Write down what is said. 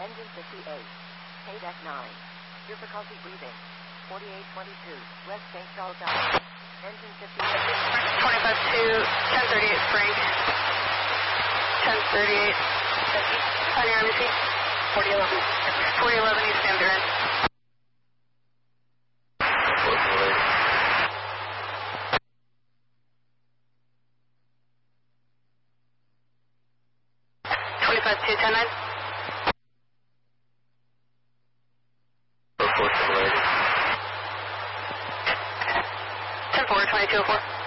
Engine 58. KDEC 9. Difficulty breathing. 4822. West St. Charles Avenue. Engine 58. 25 to 1038 spring. 1038. On your RBC. 4011. 4011 East Mandarin. To 10-9. 10-4, 2204.